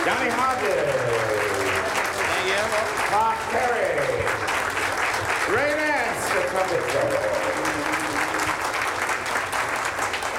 Johnny Hodges. Tom Perry. Ray Nance, the trumpet player.